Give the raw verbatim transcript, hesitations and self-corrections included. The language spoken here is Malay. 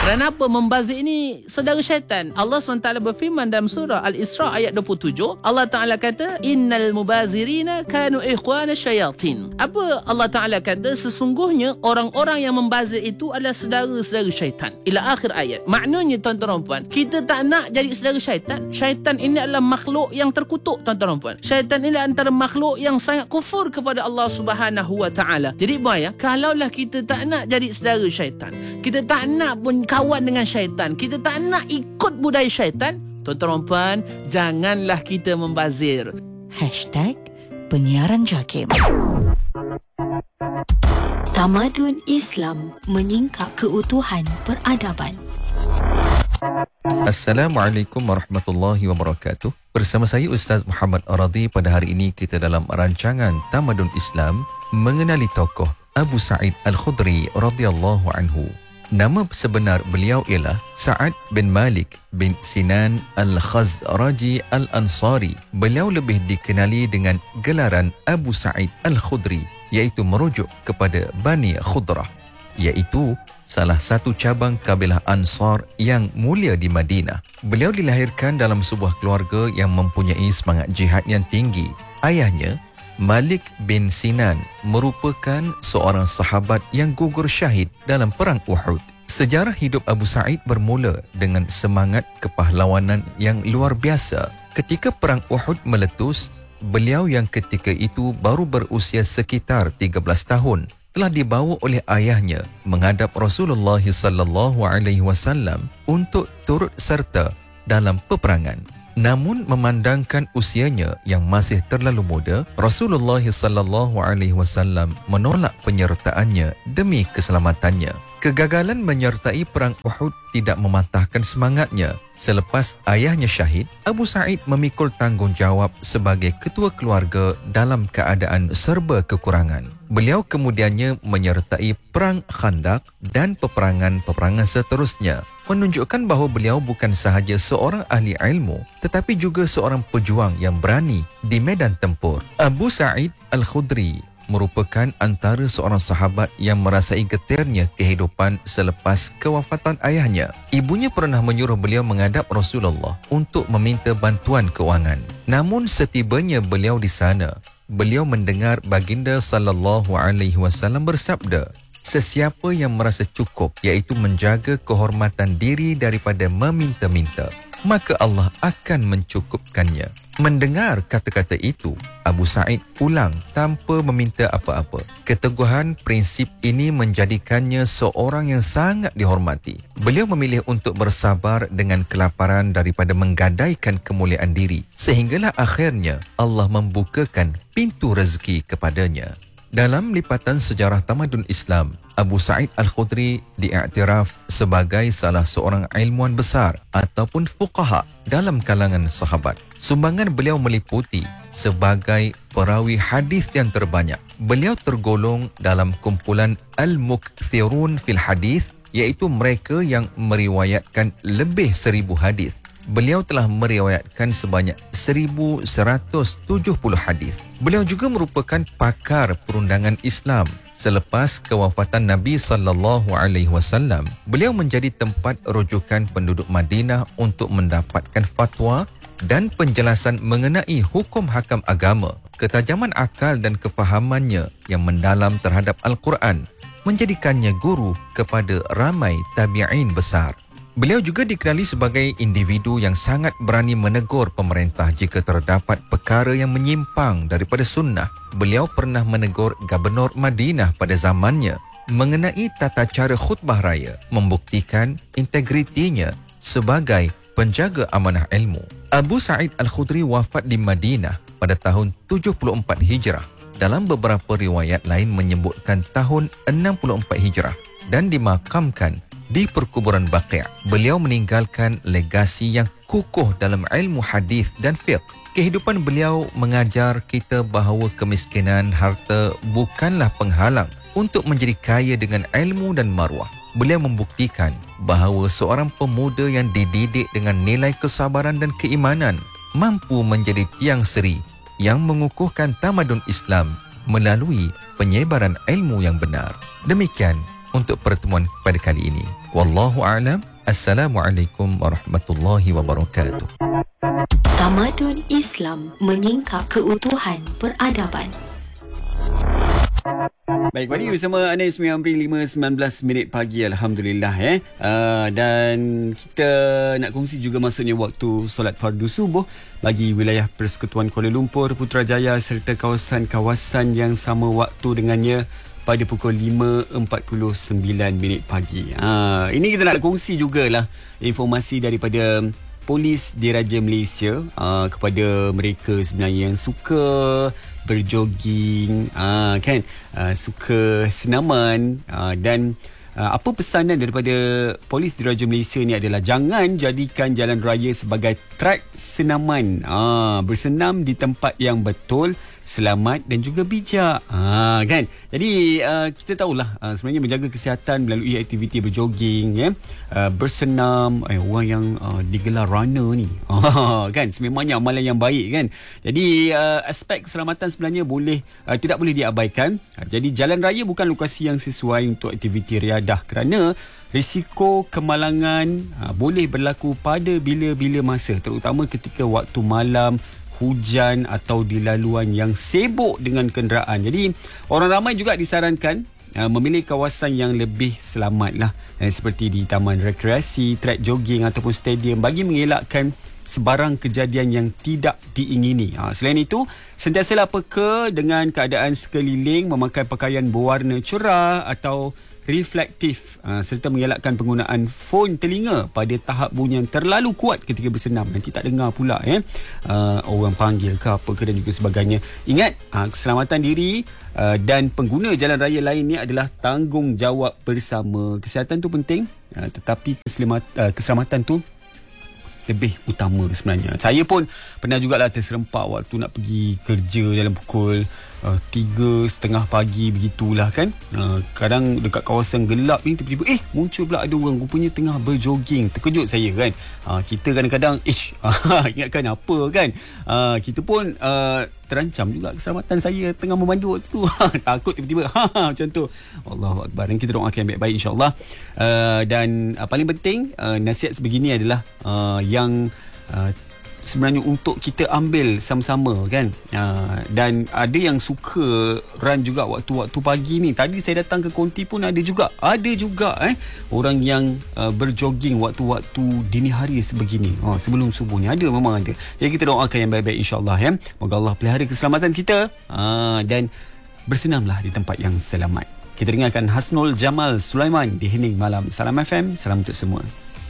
Kenapa membazir ini saudara syaitan? Allah subhanahu wa taala berfirman dalam surah Al-Isra ayat dua puluh tujuh. Allah Taala kata, innal mubazirina kanu ikhwana syayatin. Apa Allah Taala kata? Sesungguhnya orang-orang yang membazir itu adalah saudara-saudara syaitan. Ila akhir ayat. Maknanya tuan-tuan dan puan, kita tak nak jadi saudara syaitan. Syaitan ini adalah makhluk yang terkutuk, tuan-tuan dan puan. Syaitan ini antara makhluk yang sangat kufur kepada Allah Subhanahu wa taala. Jadi boya, kalaulah kita tak nak jadi saudara syaitan, kita tak nak pun kawan dengan syaitan, kita tak nak ikut budaya syaitan, tuan-tuan dan puan, janganlah kita membazir. Hashtag Penyiaran Jakim. Tamadun Islam menyingkap keutuhan peradaban. Assalamualaikum warahmatullahi wabarakatuh. Bersama saya Ustaz Muhammad Aradi. Pada hari ini kita dalam rancangan Tamadun Islam mengenali tokoh Abu Sa'id Al-Khudri radhiyallahu anhu. Nama sebenar beliau ialah Sa'ad bin Malik bin Sinan Al-Khazraji Al-Ansari. Beliau lebih dikenali dengan gelaran Abu Sa'id Al-Khudri, iaitu merujuk kepada Bani Khudrah, iaitu salah satu cabang kabilah Ansar yang mulia di Madinah. Beliau dilahirkan dalam sebuah keluarga yang mempunyai semangat jihad yang tinggi. Ayahnya, Malik bin Sinan, merupakan seorang sahabat yang gugur syahid dalam perang Uhud. Sejarah hidup Abu Sa'id bermula dengan semangat kepahlawanan yang luar biasa. Ketika perang Uhud meletus, beliau yang ketika itu baru berusia sekitar tiga belas tahun telah dibawa oleh ayahnya menghadap Rasulullah sallallahu alaihi wasallam untuk turut serta dalam peperangan. Namun memandangkan usianya yang masih terlalu muda, Rasulullah sallallahu alaihi wasallam menolak penyertaannya demi keselamatannya. Kegagalan menyertai perang Uhud tidak mematahkan semangatnya. Selepas ayahnya syahid, Abu Sa'id memikul tanggungjawab sebagai ketua keluarga dalam keadaan serba kekurangan. Beliau kemudiannya menyertai perang Khandaq dan peperangan-peperangan seterusnya, menunjukkan bahawa beliau bukan sahaja seorang ahli ilmu tetapi juga seorang pejuang yang berani di medan tempur. Abu Sa'id Al-Khudri merupakan antara seorang sahabat yang merasai getirnya kehidupan selepas kewafatan ayahnya. Ibunya pernah menyuruh beliau menghadap Rasulullah untuk meminta bantuan keuangan. Namun setibanya beliau di sana, beliau mendengar baginda sallallahu alaihi wasallam bersabda, sesiapa yang merasa cukup, iaitu menjaga kehormatan diri daripada meminta-minta, maka Allah akan mencukupkannya. Mendengar kata-kata itu, Abu Sa'id pulang tanpa meminta apa-apa. Keteguhan prinsip ini menjadikannya seorang yang sangat dihormati. Beliau memilih untuk bersabar dengan kelaparan daripada menggadaikan kemuliaan diri, sehinggalah akhirnya Allah membukakan pintu rezeki kepadanya. Dalam lipatan sejarah tamadun Islam, Abu Sa'id Al-Khudri diiktiraf sebagai salah seorang ilmuwan besar ataupun fuqaha dalam kalangan sahabat. Sumbangan beliau meliputi sebagai perawi hadis yang terbanyak. Beliau tergolong dalam kumpulan Al-Mukthirun fil Hadis, iaitu mereka yang meriwayatkan lebih seribu hadis. Beliau telah meriwayatkan sebanyak seribu seratus tujuh puluh hadis. Beliau juga merupakan pakar perundangan Islam. Selepas kewafatan Nabi sallallahu alaihi wasallam, beliau menjadi tempat rujukan penduduk Madinah untuk mendapatkan fatwa dan penjelasan mengenai hukum hakam agama. Ketajaman akal dan kefahamannya yang mendalam terhadap Al-Quran menjadikannya guru kepada ramai tabi'in besar. Beliau juga dikenali sebagai individu yang sangat berani menegur pemerintah jika terdapat perkara yang menyimpang daripada sunnah. Beliau pernah menegur Gubernur Madinah pada zamannya mengenai tata cara khutbah raya, membuktikan integritinya sebagai penjaga amanah ilmu. Abu Sa'id Al-Khudri wafat di Madinah pada tahun tujuh puluh empat Hijrah. Dalam beberapa riwayat lain menyebutkan tahun enam puluh empat Hijrah dan dimakamkan di perkuburan Baqi'. Beliau meninggalkan legasi yang kukuh dalam ilmu hadis dan fiqh. Kehidupan beliau mengajar kita bahawa kemiskinan harta bukanlah penghalang untuk menjadi kaya dengan ilmu dan maruah. Beliau membuktikan bahawa seorang pemuda yang dididik dengan nilai kesabaran dan keimanan mampu menjadi tiang seri yang mengukuhkan tamadun Islam melalui penyebaran ilmu yang benar. Demikian untuk pertemuan pada kali ini. Wallahu a'lam. Assalamualaikum warahmatullahi wabarakatuh. Tamadun Islam menyingkap keutuhan peradaban. Baik, pagi bersama anda sembilan puluh lima sembilan belas minit pagi, Alhamdulillah eh. Uh, dan kita nak kongsi juga masuknya waktu solat fardu subuh bagi wilayah Persekutuan Kuala Lumpur, Putrajaya serta kawasan-kawasan yang sama waktu dengannya pada pukul lima empat puluh sembilan minit pagi. Ha, ini kita nak kongsi jugalah informasi daripada Polis Diraja Malaysia uh, kepada mereka sebenarnya yang suka berjoging, uh, kan, uh, suka senaman, uh, dan uh, apa pesanan daripada Polis Diraja Malaysia ni adalah jangan jadikan jalan raya sebagai trek senaman. Uh, bersenam di tempat yang betul, selamat dan juga bijak. Ha, kan? Jadi uh, kita tahulah uh, sebenarnya menjaga kesihatan melalui aktiviti berjoging, ya, uh, bersenam, eh, orang yang uh, digelar runner ni. Uh, kan? Sememangnya amalan yang baik, kan? Jadi uh, aspek keselamatan sebenarnya boleh uh, tidak boleh diabaikan. Uh, jadi jalan raya bukan lokasi yang sesuai untuk aktiviti riadah kerana risiko kemalangan uh, boleh berlaku pada bila-bila masa, terutama ketika waktu malam, hujan atau di laluan yang sibuk dengan kenderaan. Jadi orang ramai juga disarankan uh, memilih kawasan yang lebih selamat lah, eh, seperti di taman rekreasi, trek jogging ataupun stadium bagi mengelakkan sebarang kejadian yang tidak diingini. Ha, selain itu, sentiasalah peka dengan keadaan sekeliling, memakai pakaian berwarna cerah atau reflektif, uh, serta mengelakkan penggunaan fon telinga pada tahap bunyi yang terlalu kuat ketika bersenam. Nanti tak dengar pula eh uh, orang panggil ke apa ke dan juga sebagainya. Ingat, uh, keselamatan diri uh, dan pengguna jalan raya lain ni adalah tanggungjawab bersama. Kesihatan tu penting, uh, tetapi keselamatan, uh, keselamatan tu lebih utama sebenarnya. Saya pun pernah jugalah terserempak waktu nak pergi kerja dalam pukul uh, tiga setengah pagi begitulah, kan. Uh, kadang dekat kawasan gelap ni tiba-tiba eh muncul pula ada orang rupanya tengah berjoging. Terkejut saya, kan. Uh, kita kadang-kadang ish ingatkan apa, kan. Uh, kita pun uh, terancam juga keselamatan saya tengah memandu waktu tu. Takut tiba-tiba ha, macam tu. Allahu Akbar. Dan kita doakan baik-baik, insyaAllah. Uh, dan uh, paling penting, uh, nasihat sebegini adalah uh, yang uh, sebenarnya untuk kita ambil sama-sama, kan. Uh, dan ada yang suka run juga waktu-waktu pagi ni. Tadi saya datang ke konti pun ada juga. Ada juga eh orang yang uh, berjoging waktu-waktu dini hari sebegini. Oh, sebelum subuh ni ada, memang ada. Jadi kita doakan yang baik-baik, insyaAllah, ya. Moga Allah pelihara keselamatan kita, uh, dan bersenamlah di tempat yang selamat. Kita dengarkan Hasnul Jamal Sulaiman di Hening Malam. Salam F M, salam untuk semua.